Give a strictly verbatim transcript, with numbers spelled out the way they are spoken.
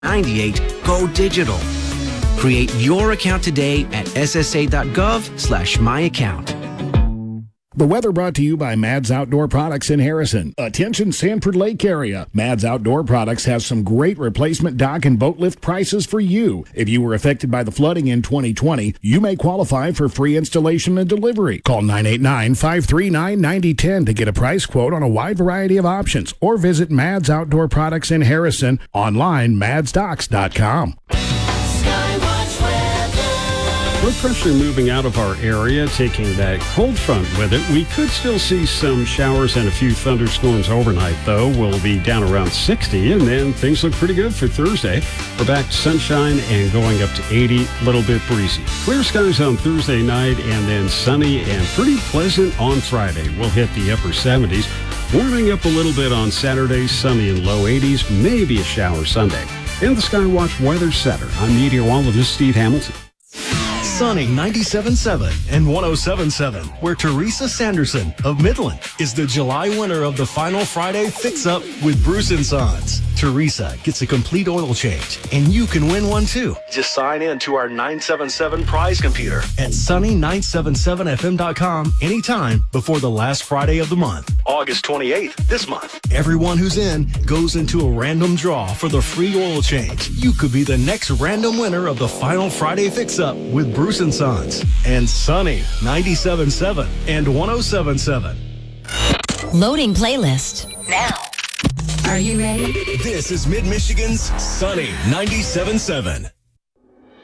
ninety-eight, go digital. Create your account today at ssa.gov slash my account. The weather brought to you by Mads Outdoor Products in Harrison. Attention Sanford Lake area. Mads Outdoor Products has some great replacement dock and boat lift prices for you. If you were affected by the flooding in twenty twenty, you may qualify for free installation and delivery. Call nine eight nine, five three nine, nine zero one zero to get a price quote on a wide variety of options, or visit Mads Outdoor Products in Harrison online, mads docks dot com. Low pressure moving out of our area, taking that cold front with it. We could still see some showers and a few thunderstorms overnight, though. We'll be down around sixty, and then things look pretty good for Thursday. We're back to sunshine and going up to eighty, a little bit breezy. Clear skies on Thursday night, and then sunny and pretty pleasant on Friday. We'll hit the upper seventies. Warming up a little bit on Saturday, sunny and low eighties, maybe a shower Sunday. And the Skywatch Weather Center. I'm meteorologist Steve Hamilton. Sunny ninety-seven point seven and one oh seven point seven, where Teresa Sanderson of Midland is the July winner of the Final Friday Fix-Up with Bruce and Sons. Teresa gets a complete oil change, and you can win one too. Just sign in to our nine seven seven prize computer at sunny nine seven seven f m dot com anytime before the last Friday of the month. August twenty-eighth, this month. Everyone who's in goes into a random draw for the free oil change. You could be the next random winner of the Final Friday Fix-Up with Bruce and Sons and Sunny ninety-seven point seven and one oh seven point seven. Loading playlist now. Are you ready? This is Mid-Michigan's Sunny ninety-seven point seven.